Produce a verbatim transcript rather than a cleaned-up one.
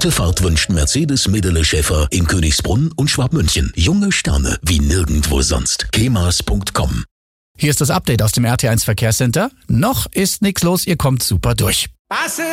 Gute Fahrt wünscht Mercedes Medele Schäfer in Königsbrunn und Schwabmünchen. Junge Sterne wie nirgendwo sonst. kemas punkt com. Hier ist das Update aus dem R T eins Verkehrscenter. Noch ist nichts los, ihr kommt super durch.